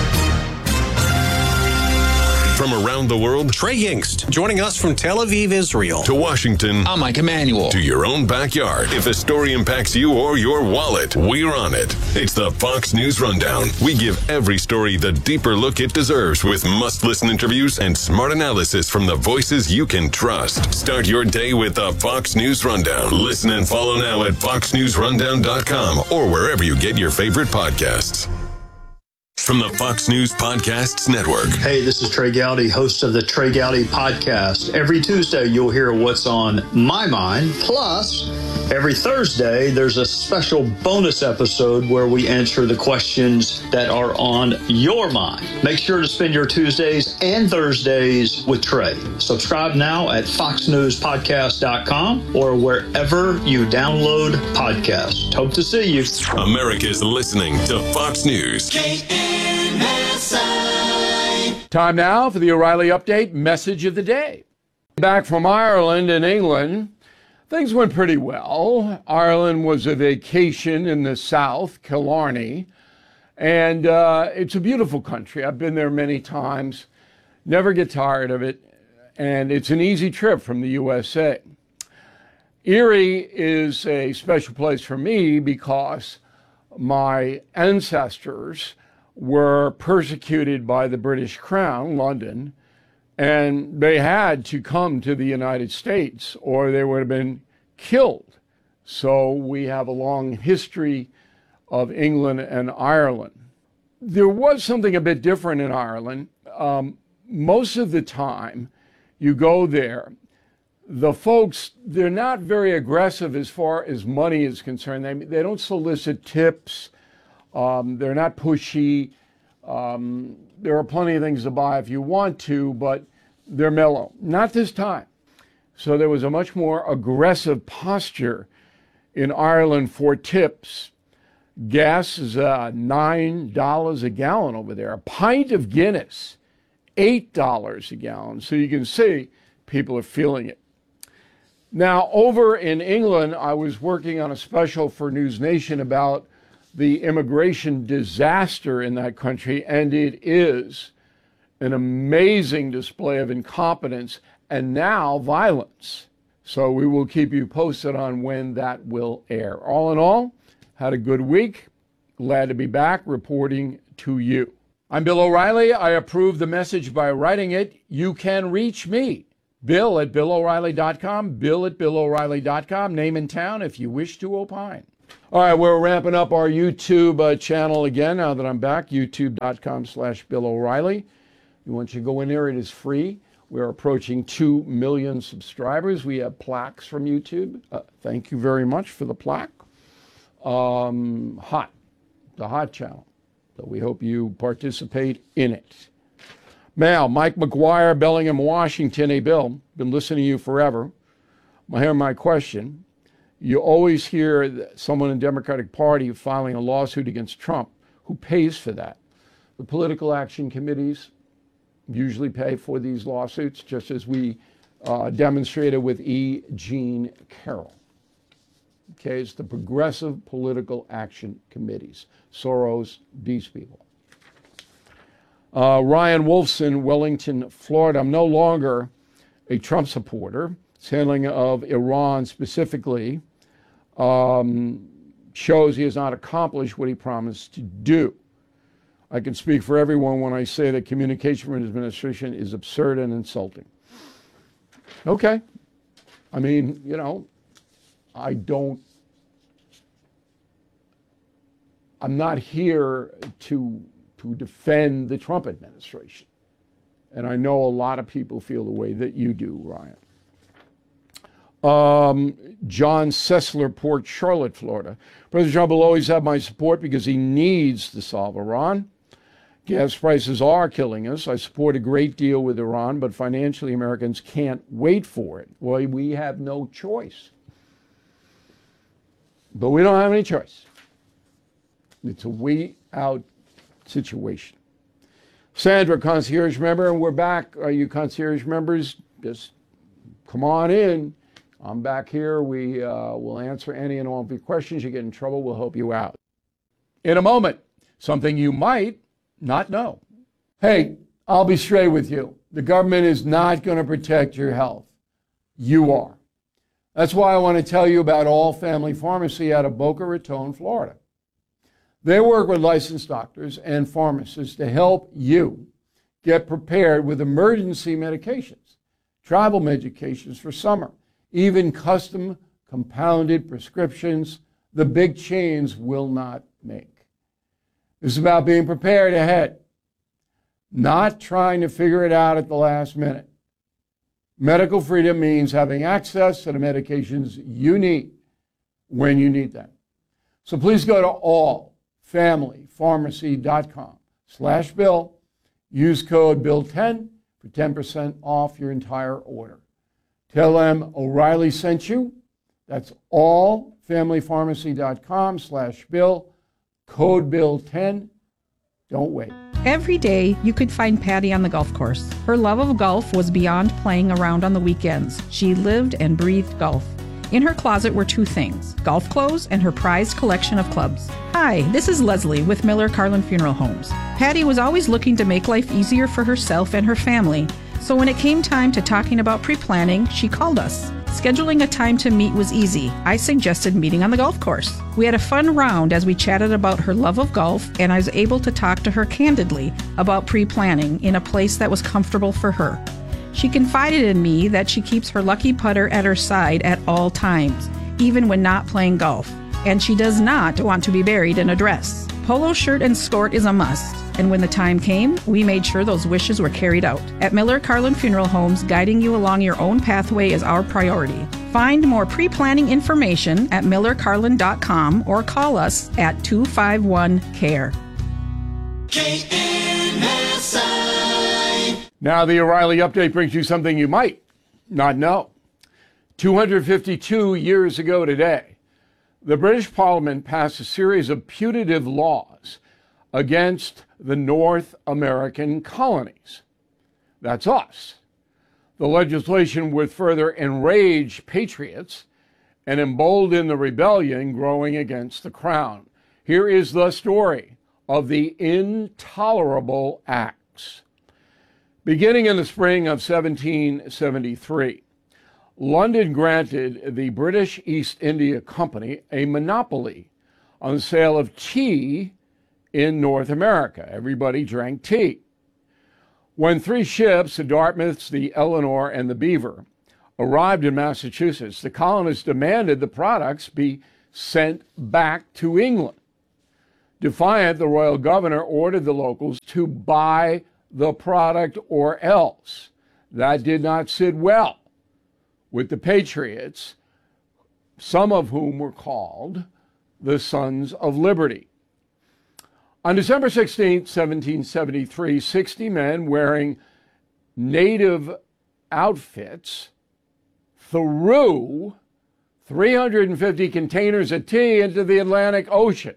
From around the world, Trey Yingst, joining us from Tel Aviv, Israel. To Washington, I'm Mike Emanuel. To your own backyard. If a story impacts you or your wallet, we're on it. It's the Fox News Rundown. We give every story the deeper look it deserves with must-listen interviews and smart analysis from the voices you can trust. Start your day with the Fox News Rundown. Listen and follow now at fox news rundown dot com or wherever you get your favorite podcasts. From the Fox News Podcasts Network. Hey, this is Trey Gowdy, host of the Trey Gowdy Podcast. Every Tuesday, you'll hear what's on my mind. Plus, every Thursday, there's a special bonus episode where we answer the questions that are on your mind. Make sure to spend your Tuesdays and Thursdays with Trey. Subscribe now at fox news podcast dot com or wherever you download podcasts. Hope to see you. America's listening to Fox News. Time now for the O'Reilly Update Message of the Day. Back from Ireland and England, things went pretty well. Ireland was a vacation in the south, Killarney, and uh, it's a beautiful country. I've been there many times, never get tired of it, and it's an easy trip from the U S A. Erie is a special place for me because my ancestors were persecuted by the British Crown, London, and they had to come to the United States or they would have been killed. So we have a long history of England and Ireland. There was something a bit different in Ireland. Um, most of the time you go there, the folks, they're not very aggressive as far as money is concerned. They, they don't solicit tips. Um, they're not pushy. Um, there are plenty of things to buy if you want to, but they're mellow. Not this time. So there was a much more aggressive posture in Ireland for tips. Gas is uh, nine dollars a gallon over there. A pint of Guinness, eight dollars a gallon. So you can see people are feeling it. Now, over in England, I was working on a special for News Nation about the immigration disaster in that country, and it is an amazing display of incompetence and now violence. So we will keep you posted on when that will air. All in all, had a good week. Glad to be back reporting to you. I'm Bill O'Reilly. I approve the message by writing it. You can reach me Bill at Bill O'Reilly dot com. Bill at Bill O'Reilly dot com. Name and town if you wish to opine. All right, we're ramping up our YouTube uh, channel again now that I'm back. YouTube dot com slash Bill O'Reilly. Once you go in there, it is free. We're approaching two million subscribers. We have plaques from YouTube. Uh, thank you very much for the plaque. Um, hot, the hot channel. So we hope you participate in it. Mail, Mike McGuire, Bellingham, Washington. Hey, Bill, been listening to you forever. Here's my question. You always hear someone in the Democratic Party filing a lawsuit against Trump. Who pays for that? The political action committees usually pay for these lawsuits, just as we uh, demonstrated with E. Jean Carroll. Okay, it's the Progressive Political Action Committees. Soros, these people. Uh, Ryan Wolfson, Wellington, Florida. I'm no longer a Trump supporter. His handling of Iran specifically um, shows he has not accomplished what he promised to do. I can speak for everyone when I say that communication from his administration is absurd and insulting. Okay. I mean, you know, I don't, I'm not here to to defend the Trump administration. And I know a lot of people feel the way that you do, Ryan. Um, John Sessler, Port Charlotte, Florida. President Trump will always have my support because he needs to solve Iran. Gas prices are killing us. I support a great deal with Iran, but financially Americans can't wait for it. Well, we have no choice. But we don't have any choice. It's a wait out situation. Sandra, concierge member, and we're back. Are you concierge members? Just come on in. I'm back here. We uh, will answer any and all of your questions. You get in trouble, we'll help you out. In a moment, something you might not know. Hey, I'll be straight with you. The government is not going to protect your health. You are. That's why I want to tell you about All Family Pharmacy out of Boca Raton, Florida. They work with licensed doctors and pharmacists to help you get prepared with emergency medications, travel medications for summer, even custom compounded prescriptions the big chains will not make. This is about being prepared ahead, not trying to figure it out at the last minute. Medical freedom means having access to the medications you need when you need them. So please go to all family pharmacy dot com slash bill. Use code bill ten for ten percent off your entire order. Tell them O'Reilly sent you. That's all family pharmacy dot com slash bill. Code bill ten. Don't wait. Every day, you could find Patty on the golf course. Her love of golf was beyond playing around on the weekends. She lived and breathed golf. In her closet were two things, golf clothes and her prized collection of clubs. Hi, this is Leslie with Miller Carlin Funeral Homes. Patty was always looking to make life easier for herself and her family. So when it came time to talking about pre-planning, she called us. Scheduling a time to meet was easy. I suggested meeting on the golf course. We had a fun round as we chatted about her love of golf, and I was able to talk to her candidly about pre-planning in a place that was comfortable for her. She confided in me that she keeps her lucky putter at her side at all times, even when not playing golf. And she does not want to be buried in a dress. Polo shirt and skirt is a must. And when the time came, we made sure those wishes were carried out. At Miller Carlin Funeral Homes, guiding you along your own pathway is our priority. Find more pre-planning information at miller carlin dot com or call us at two five one C A R E. K N S I. Now the O'Reilly Update brings you something you might not know. two hundred fifty-two years ago today, the British Parliament passed a series of putative laws against the North American colonies. That's us. The legislation would further enrage patriots and embolden the rebellion growing against the crown. Here is the story of the Intolerable Acts. Beginning in the spring of seventeen seventy-three, London granted the British East India Company a monopoly on the sale of tea in North America. Everybody drank tea. When three ships, the Dartmouths, the Eleanor, and the Beaver, arrived in Massachusetts, the colonists demanded the products be sent back to England. Defiant, the royal governor ordered the locals to buy the product or else. That did not sit well with the Patriots, some of whom were called the Sons of Liberty. On December sixteenth, seventeen seventy-three, sixty men wearing native outfits threw three hundred fifty containers of tea into the Atlantic Ocean.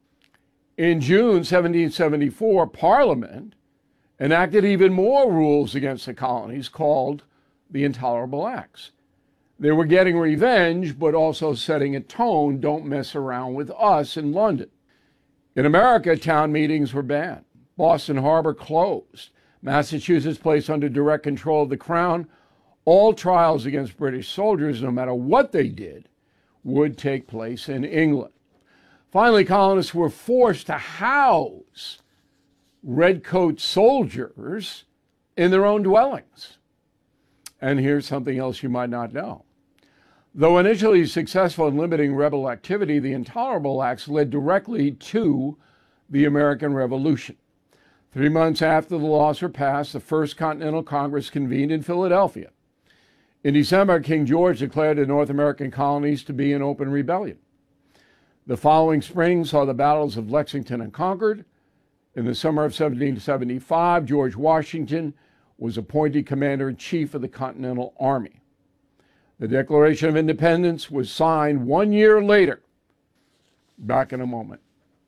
In June seventeen seventy-four, Parliament enacted even more rules against the colonies called the Intolerable Acts. They were getting revenge, but also setting a tone, don't mess around with us in London. In America, town meetings were banned. Boston Harbor closed. Massachusetts placed under direct control of the Crown. All trials against British soldiers, no matter what they did, would take place in England. Finally, colonists were forced to house redcoat soldiers in their own dwellings. And here's something else you might not know. Though initially successful in limiting rebel activity, the Intolerable Acts led directly to the American Revolution. Three months after the laws were passed, the First Continental Congress convened in Philadelphia. In December, King George declared the North American colonies to be in open rebellion. The following spring saw the battles of Lexington and Concord. In the summer of seventeen seventy-five, George Washington was appointed commander-in-chief of the Continental Army. The Declaration of Independence was signed one year later. Back in a moment.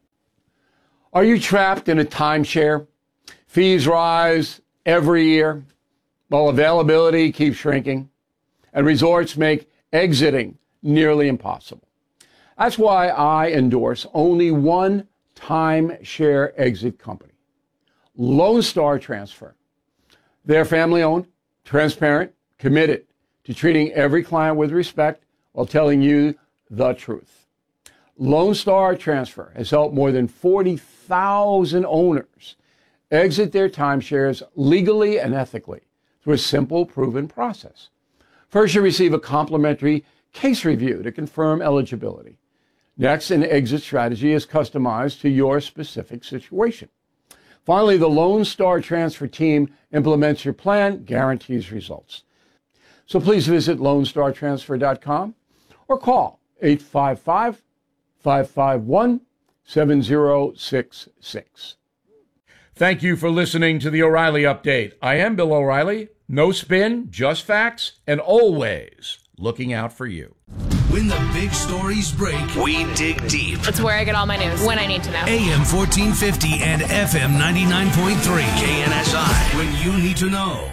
Are you trapped in a timeshare? Fees rise every year while availability keeps shrinking, and resorts make exiting nearly impossible. That's why I endorse only one timeshare exit company, Lone Star Transfer. They're family-owned, transparent, committed to treating every client with respect while telling you the truth. Lone Star Transfer has helped more than forty thousand owners exit their timeshares legally and ethically through a simple, proven process. First, you receive a complimentary case review to confirm eligibility. Next, an exit strategy is customized to your specific situation. Finally, the Lone Star Transfer team implements your plan, guarantees results. So please visit lone star transfer dot com or call eight five five, five five one, seven zero six six. Thank you for listening to the O'Reilly Update. I am Bill O'Reilly. No spin, just facts, and always looking out for you. When the big stories break, we dig deep. It's where I get all my news, when I need to know. A M fourteen fifty and F M ninety-nine point three. K N S I. When you need to know.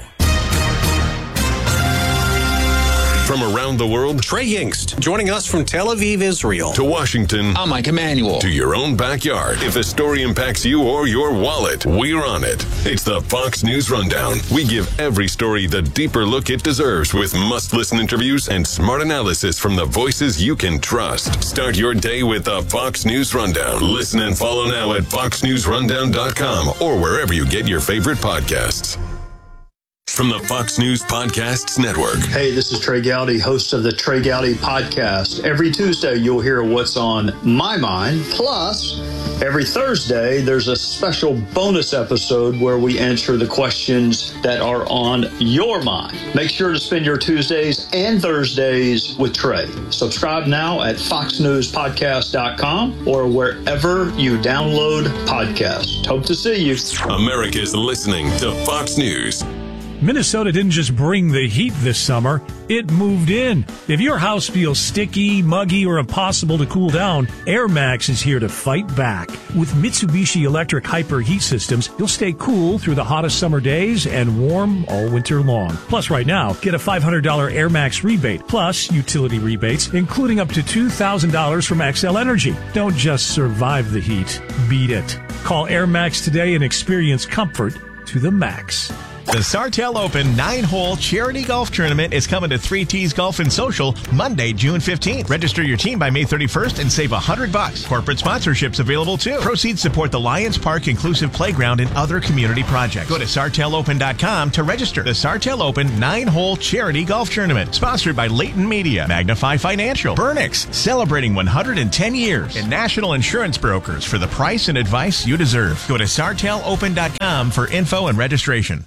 From around the world, Trey Yingst, joining us from Tel Aviv, Israel. To Washington, I'm Mike Emanuel. To your own backyard. If a story impacts you or your wallet, we're on it. It's the Fox News Rundown. We give every story the deeper look it deserves with must-listen interviews and smart analysis from the voices you can trust. Start your day with the Fox News Rundown. Listen and follow now at fox news rundown dot com or wherever you get your favorite podcasts. From the Fox News Podcasts Network. Hey, this is Trey Gowdy, host of the Trey Gowdy Podcast. Every Tuesday, you'll hear what's on my mind. Plus, every Thursday, there's a special bonus episode where we answer the questions that are on your mind. Make sure to spend your Tuesdays and Thursdays with Trey. Subscribe now at fox news podcast dot com or wherever you download podcasts. Hope to see you. America's listening to Fox News. Minnesota didn't just bring the heat this summer, it moved in. If your house feels sticky, muggy, or impossible to cool down, Air Max is here to fight back. With Mitsubishi Electric Hyper Heat Systems, you'll stay cool through the hottest summer days and warm all winter long. Plus, right now, get a five hundred dollars Air Max rebate, plus utility rebates, including up to two thousand dollars from Xcel Energy. Don't just survive the heat, beat it. Call Air Max today and experience comfort to the max. The Sartell Open nine-hole charity golf tournament is coming to Three T's Golf and Social Monday, June fifteenth. Register your team by May thirty-first and save one hundred bucks. Corporate sponsorships available too. Proceeds support the Lions Park Inclusive Playground and other community projects. Go to sartell open dot com to register. The Sartell Open nine-hole charity golf tournament, sponsored by Leighton Media, Magnify Financial, Burnix, celebrating one hundred ten years, and National Insurance Brokers for the price and advice you deserve. Go to sartell open dot com for info and registration.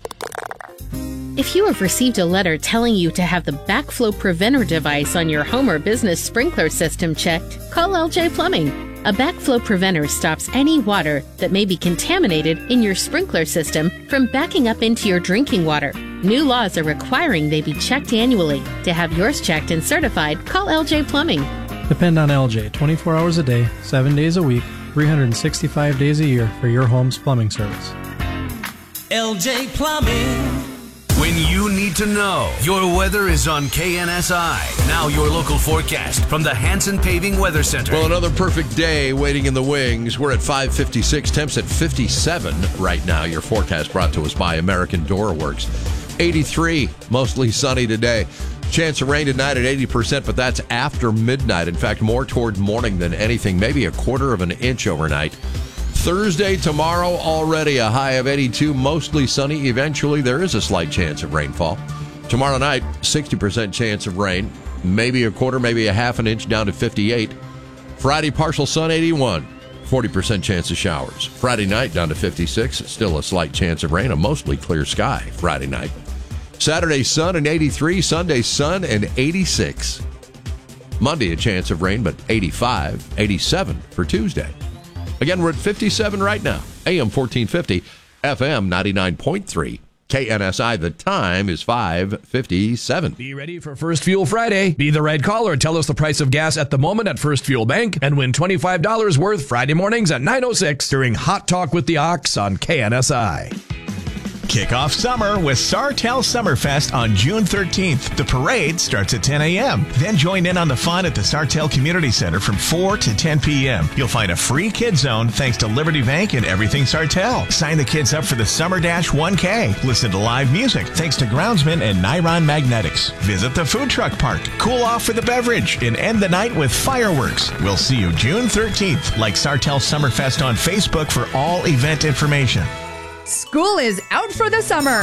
If you have received a letter telling you to have the backflow preventer device on your home or business sprinkler system checked, call L J Plumbing. A backflow preventer stops any water that may be contaminated in your sprinkler system from backing up into your drinking water. New laws are requiring they be checked annually. To have yours checked and certified, call L J Plumbing. Depend on L J twenty-four hours a day, seven days a week, three hundred sixty-five days a year for your home's plumbing service. L J Plumbing. When you need to know, your weather is on K N S I. Now your local forecast from the Hanson Paving Weather Center. Well, another perfect day waiting in the wings. We're at five fifty-six, temps at fifty-seven right now. Your forecast brought to us by American Door Works. eighty-three, mostly sunny today. Chance of rain tonight at eighty percent, but that's after midnight. In fact, more toward morning than anything, maybe a quarter of an inch overnight. Thursday, tomorrow, already a high of eighty-two, mostly sunny. Eventually, there is a slight chance of rainfall. Tomorrow night, sixty percent chance of rain, maybe a quarter, maybe a half an inch, down to fifty-eight. Friday, partial sun, eighty-one, forty percent chance of showers. Friday night, down to fifty-six, still a slight chance of rain, a mostly clear sky Friday night. Saturday, sun and eighty-three, Sunday, sun and eighty-six. Monday, a chance of rain, but eighty-five, eighty-seven for Tuesday. Again, we're at fifty-seven right now. A M fourteen fifty, F M ninety-nine point three. K N S I, the time is five fifty-seven. Be ready for First Fuel Friday. Be the right caller. Tell us the price of gas at the moment at First Fuel Bank and win twenty-five dollars worth Friday mornings at nine oh six during Hot Talk with the Ox on K N S I. Kick off summer with Sartell Summerfest on June thirteenth. The parade starts at ten a.m. Then join in on the fun at the Sartell Community Center from four to ten p.m. You'll find a free kid zone thanks to Liberty Bank and Everything Sartell. Sign the kids up for the Summer Dash one K. Listen to live music thanks to Groundsman and Niron Magnetics. Visit the food truck park. Cool off for the beverage and end the night with fireworks. We'll see you June thirteenth. Like Sartell Summerfest on Facebook for all event information. School is out for the summer.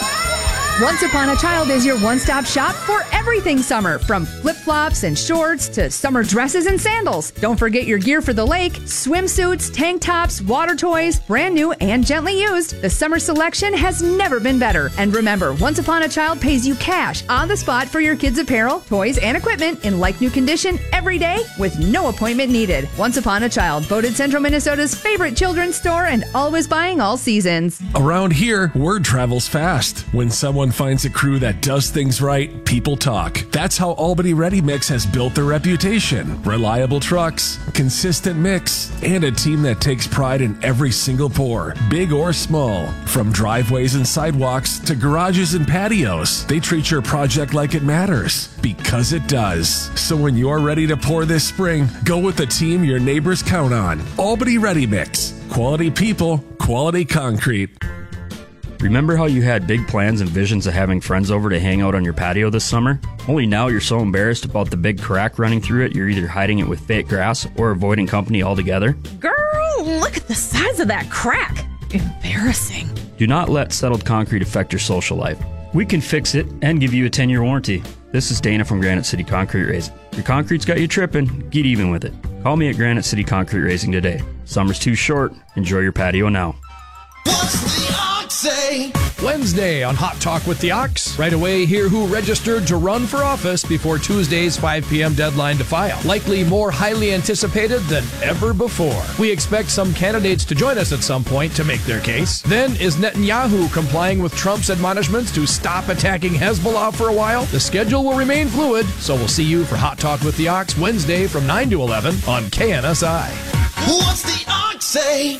Once Upon a Child is your one-stop shop for everything summer, from flip-flops and shorts to summer dresses and sandals. Don't forget your gear for the lake, swimsuits, tank tops, water toys, brand new and gently used. The summer selection has never been better. And remember, Once Upon a Child pays you cash on the spot for your kids' apparel, toys, and equipment in like-new condition every day with no appointment needed. Once Upon a Child, voted Central Minnesota's favorite children's store and always buying all seasons. Around here, word travels fast. When someone finds a crew that does things right, people talk. That's how Albany Ready Mix has built their reputation. Reliable trucks, consistent mix, and a team that takes pride in every single pour, big or small. From driveways and sidewalks to garages and patios, they treat your project like it matters, because it does. So when you're ready to pour this spring, go with the team your neighbors count on. Albany Ready Mix. Quality people, quality concrete. Remember how you had big plans and visions of having friends over to hang out on your patio this summer? Only now you're so embarrassed about the big crack running through it, you're either hiding it with fake grass or avoiding company altogether? Girl, look at the size of that crack. Embarrassing. Do not let settled concrete affect your social life. We can fix it and give you a ten-year warranty. This is Dana from Granite City Concrete Raising. Your concrete's got you tripping, get even with it. Call me at Granite City Concrete Raising today. Summer's too short. Enjoy your patio now. What's the Ox say? Wednesday on Hot Talk with the Ox. Right away, hear who registered to run for office before Tuesday's five p.m. deadline to file. Likely more highly anticipated than ever before. We expect some candidates to join us at some point to make their case. Then, is Netanyahu complying with Trump's admonishments to stop attacking Hezbollah for a while? The schedule will remain fluid, so we'll see you for Hot Talk with the Ox Wednesday from nine to eleven on K N S I. What's the Ox say?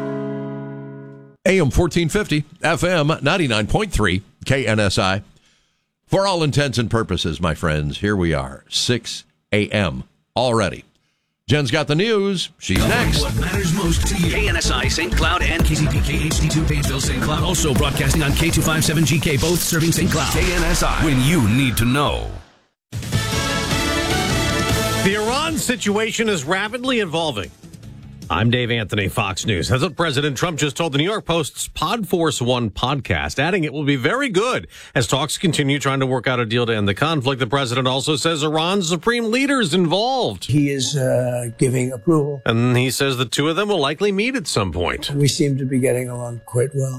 A M fourteen fifty, F M ninety-nine point three, K N S I. For all intents and purposes, my friends, here we are, six a.m. already. Jen's got the news. She's next. What matters most. coast to you. K N S I Saint Cloud and K T P K H D two Painesville Saint Cloud. Also broadcasting on K two fifty-seven G K, both serving Saint Cloud. K N S I, when you need to know. The Iran situation is rapidly evolving. I'm Dave Anthony, Fox News. As President Trump just told the New York Post's Pod Force One podcast, adding it will be very good as talks continue trying to work out a deal to end the conflict. The president also says Iran's supreme leaders involved. He is uh, giving approval. And he says the two of them will likely meet at some point. We seem to be getting along quite well.